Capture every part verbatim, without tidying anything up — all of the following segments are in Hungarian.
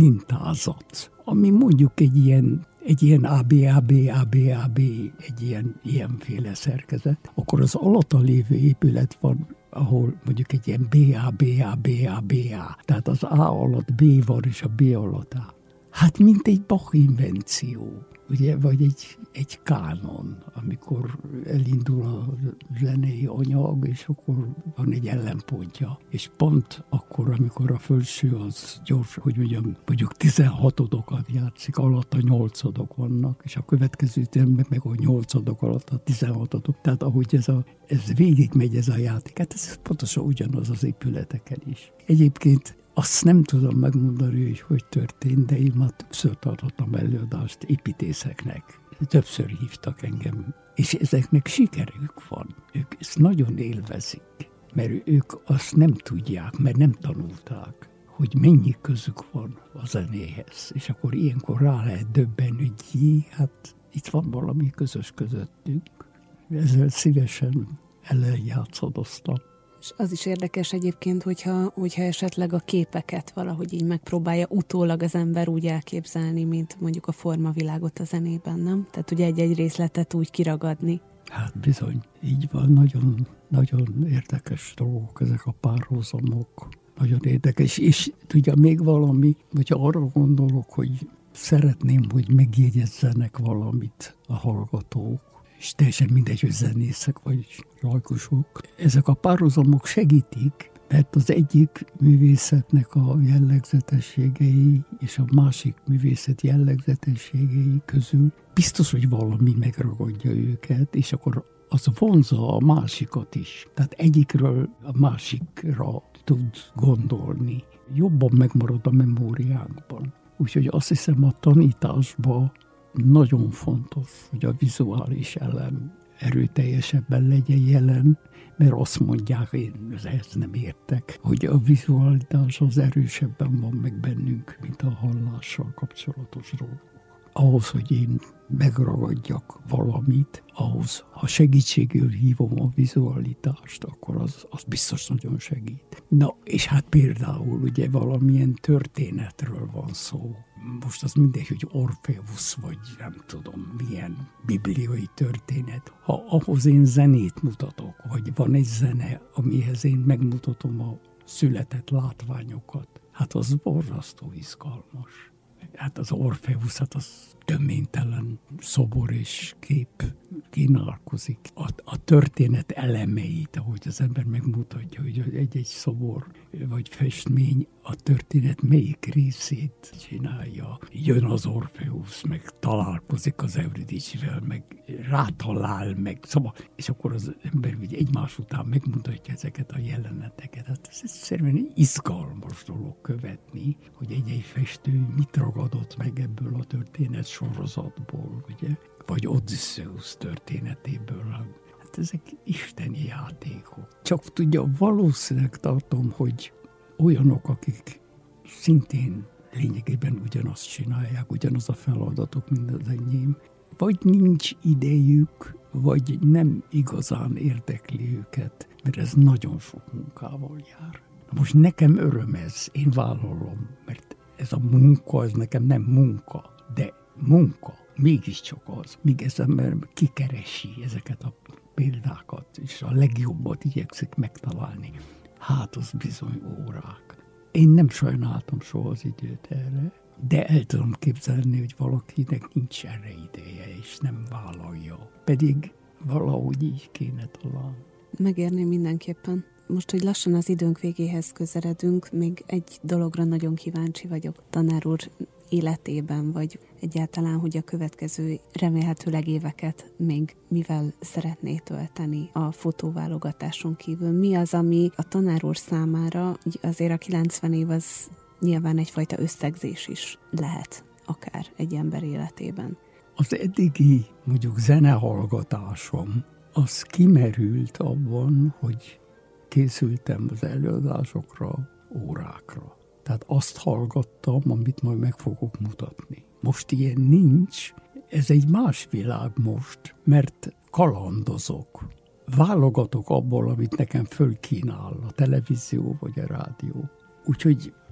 mintázat, ami mondjuk egy ilyen, egy ilyen á bé á bé á bé á bé, egy ilyen, ilyenféle szerkezet, akkor az alatta lévő épület van, ahol mondjuk egy ilyen bé á bé á bé á bé á, tehát az A alatt B van, és a B alatt A. Hát mint egy Bach invenció, ugye, vagy egy, egy kánon, amikor elindul a zenei anyag, és akkor van egy ellenpontja. És pont akkor, amikor a felső az gyors, hogy mondjam, mondjuk tizenhatodokat játszik, alatt a nyolcadok vannak, és a következő ütemben meg a nyolcadok alatt a tizenhatodok. Tehát ahogy ez, a, ez végigmegy ez a játék, hát ez pontosan ugyanaz az épületeken is. Egyébként azt nem tudom megmondani, hogy hogy történt, de én már többször tartottam előadást építészeknek. Többször hívtak engem, és ezeknek sikerük van. Ők ezt nagyon élvezik, mert ők azt nem tudják, mert nem tanulták, hogy mennyi közük van a zenéhez. És akkor ilyenkor rá lehet döbbenni, hogy jé, hát itt van valami közös közöttünk. Ezzel szívesen ellenjátszadoztam. És az is érdekes egyébként, hogyha, hogyha esetleg a képeket valahogy így megpróbálja utólag az ember úgy elképzelni, mint mondjuk a formavilágot a zenében, nem? Tehát ugye egy-egy részletet úgy kiragadni. Hát bizony, így van, nagyon, nagyon érdekes dolgok ezek a párhuzamok. Nagyon érdekes, és tudja még valami, hogyha arra gondolok, hogy szeretném, hogy megjegyezzenek valamit a hallgatók, és teljesen mindegy, hogy zenészek vagy rajkosok. Ezek a párhuzamok segítik, mert az egyik művészetnek a jellegzetességei és a másik művészet jellegzetességei közül biztos, hogy valami megragadja őket, és akkor az vonzza a másikat is. Tehát egyikről a másikra tud gondolni. Jobban megmarad a memóriánkban. Úgyhogy azt hiszem, a tanításban nagyon fontos, hogy a vizuális elem erőteljesebben legyen jelen, mert azt mondják, én ezt nem értek, hogy a vizualitás az erősebben van meg bennünk, mint a hallással kapcsolatos dolgok. Ahhoz, hogy én megragadjak valamit, ahhoz, ha segítségül hívom a vizualitást, akkor az, az biztos nagyon segít. Na, és hát például ugye valamilyen történetről van szó. Most az mindegy, hogy Orpheus, vagy nem tudom, milyen bibliai történet. Ha ahhoz én zenét mutatok, vagy van egy zene, amihez én megmutatom a született látványokat, hát az borzasztó izgalmas. Hát az Orpheus, hát az töménytelen szobor és kép kínálkozik. A, a történet elemeit, ahogy az ember megmutatja, hogy egy-egy szobor vagy festmény a történet melyik részét csinálja. Jön az Orpheus, meg találkozik az Euridicével, meg rátalál, meg szóval, és akkor az ember ugye egymás után megmutatja ezeket a jeleneteket. Hát ez egyszerűen egy izgalmas dolog követni, hogy egy-egy festő mit ragadott meg ebből a történet sorozatból, ugye? Vagy Odysseus történetéből. Hát ezek isteni játékok. Csak tudja, valószínűleg tartom, hogy olyanok, akik szintén lényegében ugyanazt csinálják, ugyanaz a feladatok, mint az enyém, vagy nincs idejük, vagy nem igazán érdekli őket, mert ez nagyon sok munkával jár. Most nekem öröm ez, én vállalom, mert ez a munka, ez nekem nem munka, de munka, mégiscsak az, míg ez ember kikeresi ezeket a példákat, és a legjobbat igyekszik megtalálni. Hát az bizony órák. Én nem sajnáltam soha az időt erre, de el tudom képzelni, hogy valakinek nincs erre ideje, és nem vállalja. Pedig valahogy így kéne talán. Megérni mindenképpen. Most, hogy lassan az időnk végéhez közeledünk, még egy dologra nagyon kíváncsi vagyok. Tanár úr életében, vagy egyáltalán, hogy a következő remélhetőleg éveket még mivel szeretné tölteni a fotóválogatáson kívül. Mi az, ami a tanár úr számára, azért a kilencven év az nyilván egyfajta összegzés is lehet, akár egy ember életében. Az eddigi, mondjuk zenehallgatásom, az kimerült abban, hogy készültem az előadásokra, órákra. Tehát azt hallgattam, amit majd meg fogok mutatni. Most ilyen nincs, ez egy más világ most, mert kalandozok. Válogatok abból, amit nekem fölkínál a televízió vagy a rádió. Úgyhogy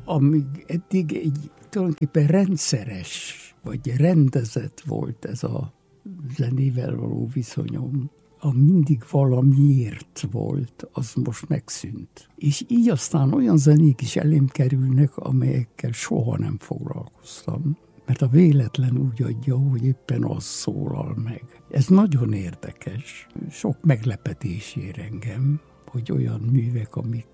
amíg eddig egy tulajdonképpen rendszeres, vagy rendezett volt ez a zenével való viszonyom, a mindig valamiért volt, az most megszűnt. És így aztán olyan zenék is elém kerülnek, amelyekkel soha nem foglalkoztam. Mert a véletlen úgy adja, hogy éppen az szólal meg. Ez nagyon érdekes. Sok meglepetés ér engem, hogy olyan művek,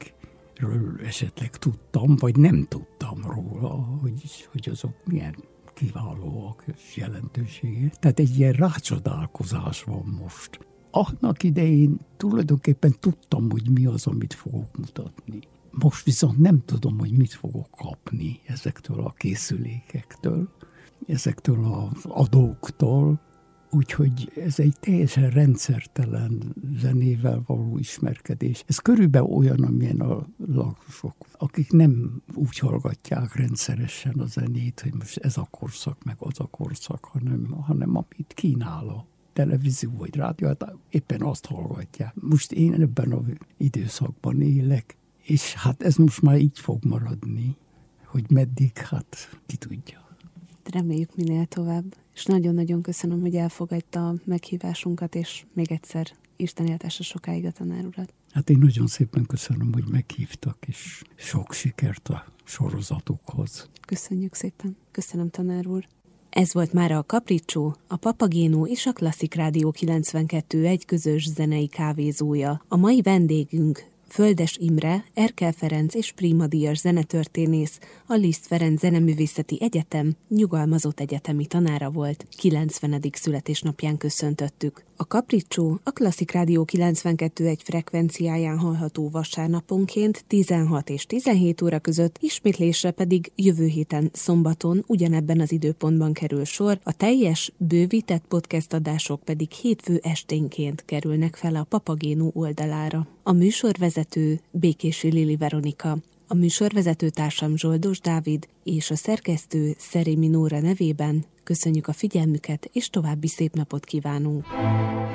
amikről esetleg tudtam, vagy nem tudtam róla, hogy, hogy azok milyen kiválóak és jelentőségek. Tehát egy ilyen rácsodálkozás van most. Annak idején tulajdonképpen tudtam, hogy mi az, amit fogok mutatni. Most viszont nem tudom, hogy mit fogok kapni ezektől a készülékektől, ezektől az adóktól, úgyhogy ez egy teljesen rendszertelen zenével való ismerkedés. Ez körülbelül olyan, amilyen a lakosok, akik nem úgy hallgatják rendszeresen a zenét, hogy most ez a korszak, meg az a korszak, hanem, hanem amit kínál a televízió vagy rádió, hát éppen azt hallgatják. Most én ebben az időszakban élek, és hát ez most már így fog maradni, hogy meddig, hát ki tudja. Reméljük minél tovább, és nagyon-nagyon köszönöm, hogy elfogadta a meghívásunkat, és még egyszer Isten éltesse sokáig a tanár urat. Hát én nagyon szépen köszönöm, hogy meghívtak, és sok sikert a sorozatukhoz. Köszönjük szépen. Köszönöm, tanár úr. Ez volt már a Capriccio, a Papagéno és a Klasszik Rádió kilencvenkettő egy közös zenei kávézója. A mai vendégünk Földes Imre, Erkel Ferenc és Prima díjas zenetörténész, a Liszt Ferenc Zeneművészeti Egyetem nyugalmazott egyetemi tanára volt. kilencvenedik születésnapján köszöntöttük. A Capriccio a Klasszik Rádió kilencvenkettő egy frekvenciáján hallható vasárnaponként tizenhat és tizenhét óra között, ismétlésre pedig jövő héten szombaton ugyanebben az időpontban kerül sor, a teljes, bővített podcast adások pedig hétfő esténként kerülnek fel a Papagéno oldalára. A műsorvezető Békési Lili Veronika, a műsorvezető társam Zsoldos Dávid és a szerkesztő Szerémi Nóra nevében köszönjük a figyelmüket, és további szép napot kívánunk!